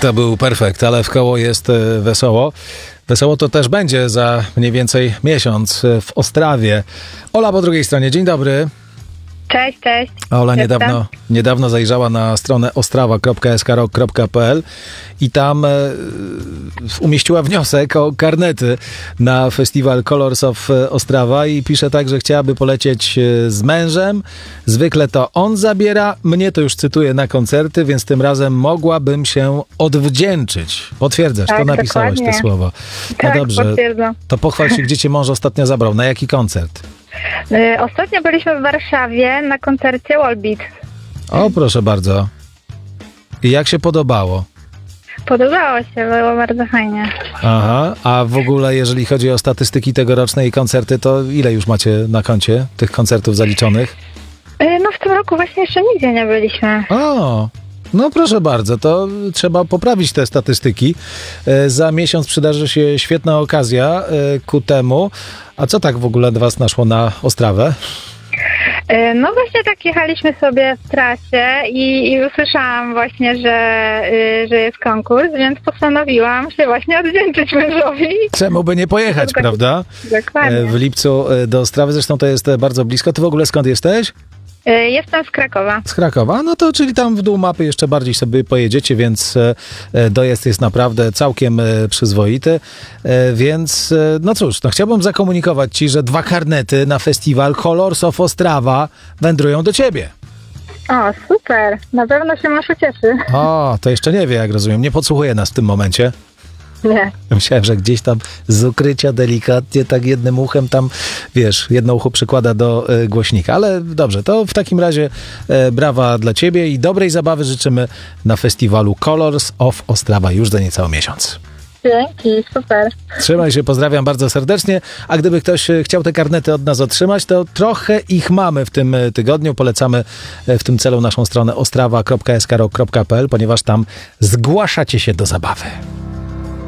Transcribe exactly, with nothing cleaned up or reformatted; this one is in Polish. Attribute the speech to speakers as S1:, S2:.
S1: To był perfekt, ale w koło jest e, wesoło. Wesoło to też będzie za mniej więcej miesiąc e, w Ostrawie. Ola po drugiej stronie, dzień dobry.
S2: Cześć, cześć.
S1: Ola
S2: Jestem.
S1: niedawno, niedawno zajrzała na stronę ostrawa kropka s k rock kropka p l i tam e, umieściła wniosek o karnety na festiwal Colors of Ostrawa i pisze tak, że chciałaby polecieć z mężem. Zwykle to on zabiera, mnie to już cytuję na koncerty, więc tym razem mogłabym się odwdzięczyć. Potwierdzasz,
S2: Tak,
S1: to napisałaś
S2: dokładnie.
S1: te słowa. No
S2: Tak,
S1: dobrze,
S2: potwierdzam.
S1: to pochwal się, gdzie cię mąż ostatnio zabrał, na jaki koncert?
S2: Y, Ostatnio byliśmy w Warszawie na koncercie Wallbeat.
S1: O, proszę bardzo. I jak się podobało?
S2: Podobało się, było bardzo fajnie.
S1: Aha, a w ogóle jeżeli chodzi o statystyki tegorocznej i koncerty, to ile już macie na koncie tych koncertów zaliczonych?
S2: Y, No w tym roku właśnie jeszcze nigdzie nie byliśmy.
S1: O, no proszę bardzo, to trzeba poprawić te statystyki. E, Za miesiąc przydarzy się świetna okazja e, ku temu. A co tak w ogóle was naszło na Ostrawę?
S2: Y, No właśnie tak jechaliśmy sobie w trasie i, i usłyszałam właśnie, że, y, że jest konkurs, więc postanowiłam się właśnie odwdzięczyć mężowi.
S1: Czemu by nie pojechać,
S2: Dokładnie.
S1: prawda?
S2: Dokładnie.
S1: E, W lipcu e, do Ostrawy, zresztą to jest e, bardzo blisko. Ty w ogóle skąd jesteś?
S2: Y, Jestem z Krakowa.
S1: Z Krakowa, no to czyli tam w dół mapy jeszcze bardziej sobie pojedziecie, więc e, e, dojazd jest naprawdę całkiem e, przyzwoity, e, więc e, no cóż, no chciałbym zakomunikować ci, że dwa karnety na festiwal Colors of Ostrawa wędrują do ciebie.
S2: O, super. Na pewno się masz ucieszy.
S1: O, to jeszcze nie wie, jak rozumiem, nie podsłuchuje nas w tym momencie.
S2: Nie.
S1: Myślałem, że gdzieś tam z ukrycia delikatnie, tak jednym uchem tam, wiesz, jedno ucho przykłada do e, głośnika. Ale dobrze, to w takim razie e, brawa dla ciebie i dobrej zabawy życzymy na festiwalu Colors of Ostrawa już za niecały miesiąc.
S2: Dzięki, super.
S1: Trzymaj się, pozdrawiam bardzo serdecznie. A gdyby ktoś e, chciał te karnety od nas otrzymać, to trochę ich mamy w tym e, tygodniu. Polecamy e, w tym celu naszą stronę ostrawa kropka s k rock kropka p l, ponieważ tam zgłaszacie się do zabawy.